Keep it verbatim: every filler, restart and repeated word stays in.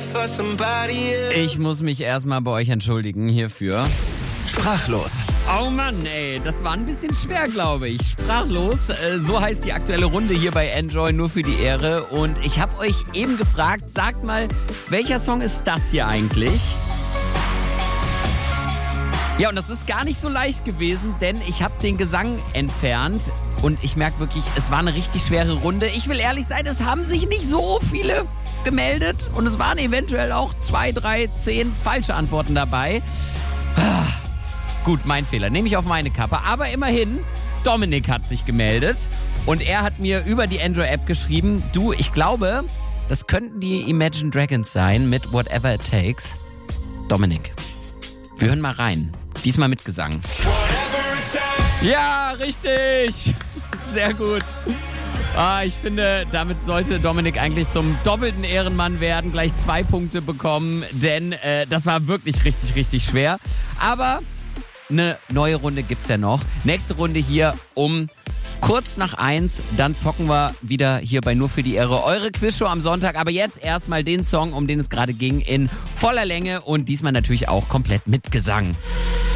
for somebody else. Ich muss mich erstmal bei euch entschuldigen hierfür. Sprachlos. Oh Mann, ey, das war ein bisschen schwer, glaube ich. Sprachlos, äh, so heißt die aktuelle Runde hier bei Enjoy, nur für die Ehre. Und ich habe euch eben gefragt, sagt mal, welcher Song ist das hier eigentlich? Ja, und das ist gar nicht so leicht gewesen, denn ich habe den Gesang entfernt. Und ich merke wirklich, es war eine richtig schwere Runde. Ich will ehrlich sein, es haben sich nicht so viele gemeldet. Und es waren eventuell auch zwei, drei, zehn falsche Antworten dabei. Gut, mein Fehler. Nehme ich auf meine Kappe. Aber immerhin, Dominik hat sich gemeldet. Und er hat mir über die Enjoy-App geschrieben, du, ich glaube, das könnten die Imagine Dragons sein mit Whatever It Takes. Dominik, wir hören mal rein. Diesmal mit Gesang. Ja, richtig. Sehr gut. Ah, ich finde, damit sollte Dominik eigentlich zum doppelten Ehrenmann werden, gleich zwei Punkte bekommen, denn äh, das war wirklich richtig, richtig schwer. Aber eine neue Runde gibt's ja noch. Nächste Runde hier um kurz nach eins, dann zocken wir wieder hier bei Nur für die Ehre eure Quizshow am Sonntag. Aber jetzt erstmal den Song, um den es gerade ging, in voller Länge und diesmal natürlich auch komplett mit Gesang.